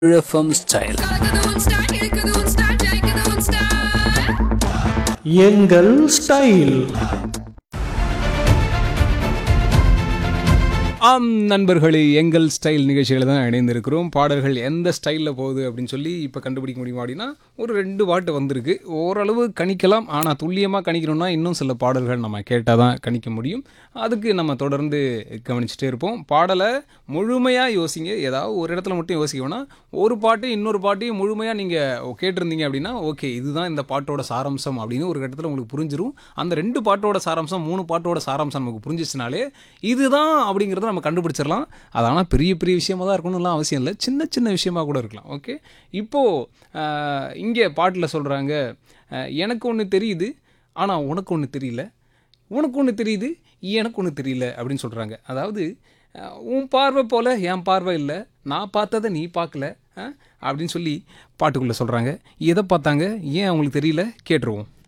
FM style எங்கள் style. ஆம் நண்பர்களே, எங்கள் ஸ்டைல் நிகழ்ச்சிகளை தான் இணைந்திருக்கிறோம். பாடல்கள் எந்த ஸ்டைலில் போகுது அப்படின்னு சொல்லி இப்போ கண்டுபிடிக்க முடியுமா அப்படின்னா, ஒரு 2 பாட்டு வந்திருக்கு. ஓரளவு கணிக்கலாம். ஆனால் துல்லியமாக கணிக்கணும்னா இன்னும் சில பாடல்கள் நம்ம கேட்டால் தான் கணிக்க முடியும். அதுக்கு நம்ம தொடர்ந்து கவனிச்சுட்டே இருப்போம். பாடலை முழுமையாக யோசிங்க. ஏதாவது ஒரு இடத்துல மட்டும் யோசிக்க வேணாம். ஒரு பாட்டு இன்னொரு பாட்டையும் முழுமையாக நீங்கள் கேட்டிருந்தீங்க அப்படின்னா, ஓகே இதுதான் இந்த பாட்டோட சாராம்சம் அப்படின்னு ஒரு இடத்துல உங்களுக்கு புரிஞ்சிரும். அந்த 2 பாட்டோட சாராம்சம் 3 பாட்டோட சாராம்சம் நமக்கு புரிஞ்சிச்சுனாலே இதுதான் அப்படிங்கிறத நம்ம கண்டுபிடிச்சிடலாம். அது ஆனால் பெரிய பெரிய விஷயமா தான் இருக்கணும்லாம் அவசியம் இல்லை. சின்ன சின்ன விஷயமா கூட இருக்கலாம். ஓகே, இப்போது இங்கே பாட்டில் சொல்கிறாங்க, எனக்கு ஒன்று தெரியுது ஆனால் உனக்கு ஒன்று தெரியல, உனக்கு ஒன்று தெரியுது எனக்கு ஒன்று தெரியல அப்படின்னு சொல்கிறாங்க. அதாவது உன் பார்வை போல் என் பார்வை இல்லை, நான் பார்த்ததை நீ பார்க்கல அப்படின்னு சொல்லி பாட்டுக்குள்ளே சொல்கிறாங்க. எதை பார்த்தாங்க, ஏன் அவங்களுக்கு தெரியல கேட்டுருவோம்.